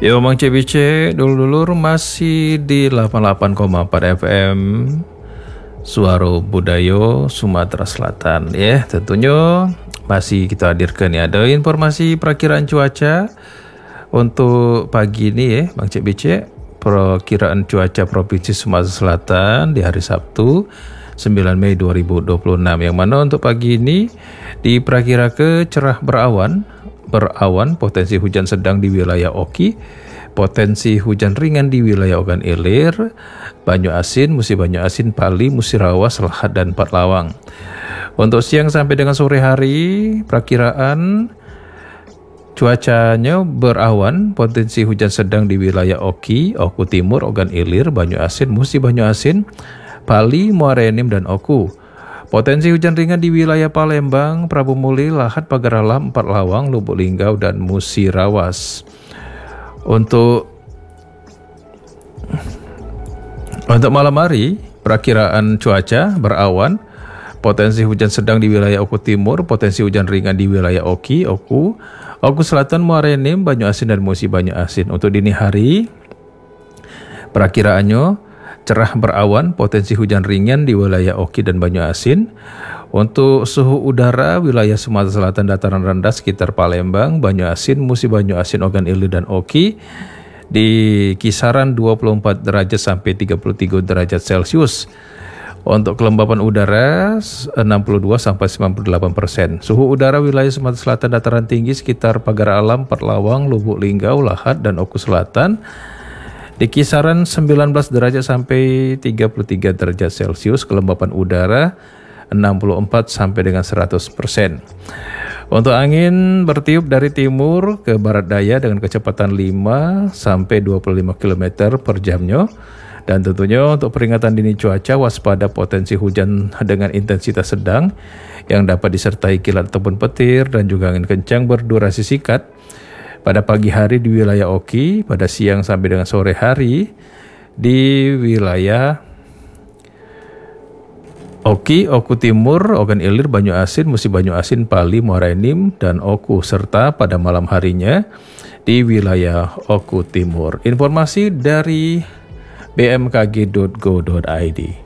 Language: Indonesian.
Yo Mang CBC, dulur-dulur masih di 88,4 FM Suara Budayo Sumatera Selatan ya. Tentunya masih kita hadirkan ya, ada informasi perakiraan cuaca untuk pagi ini ya Mang CBC. Perakiraan cuaca Provinsi Sumatera Selatan di hari Sabtu 9 Mei 2026, yang mana untuk pagi ini diperkirakan cerah berawan, potensi hujan sedang di wilayah Oki, potensi hujan ringan di wilayah Ogan Ilir, Banyu Asin, Musi Banyu Asin, Pali, Musirawas, Lahat, dan Patlawang. Untuk siang sampai dengan sore hari, perakiraan cuacanya berawan, potensi hujan sedang di wilayah Oki, Oku Timur, Ogan Ilir, Banyu Asin, Musi Banyu Asin, Pali, Muara Enim, dan Oku. Potensi hujan ringan di wilayah Palembang, Prabu Muli, Lahat, Pagar Alam, Patlawang, Lubuk Linggau, dan Musirawas. Untuk malam hari, perakiraan cuaca berawan, potensi hujan sedang di wilayah Oku Timur, potensi hujan ringan di wilayah Oki, Oku Selatan, Muara Enim, Banyu Asin, dan Musi Banyu Asin. Untuk dini hari, perakiraannya cerah berawan, potensi hujan ringan di wilayah Oki dan Banyu Asin. Untuk suhu udara, wilayah Sumatera Selatan dataran rendah sekitar Palembang, Banyu Asin, Musi Banyu Asin, Ogan Ilir, dan Oki di kisaran 24 derajat sampai 33 derajat Celcius. Untuk kelembapan udara 62 sampai 98%. Suhu udara wilayah Sumatera Selatan dataran tinggi sekitar Pagar Alam, Patlawang, Lubuk Linggau, Lahat, dan Oku Selatan di kisaran 19 derajat sampai 33 derajat Celcius. Kelembapan udara 64 sampai dengan 100%. Untuk angin bertiup dari timur ke barat daya dengan kecepatan 5 sampai 25 km per jamnya. Dan tentunya untuk peringatan dini cuaca, waspada potensi hujan dengan intensitas sedang yang dapat disertai kilat ataupun petir, dan juga angin kencang berdurasi singkat pada pagi hari di wilayah Oki, pada siang sampai dengan sore hari di wilayah Oki, Oku Timur, Ogan Ilir, Banyu Asin, Musi Banyu Asin, Pali, Muara Enim, dan Oku, serta pada malam harinya di wilayah Oku Timur. Informasi dari bmkg.go.id.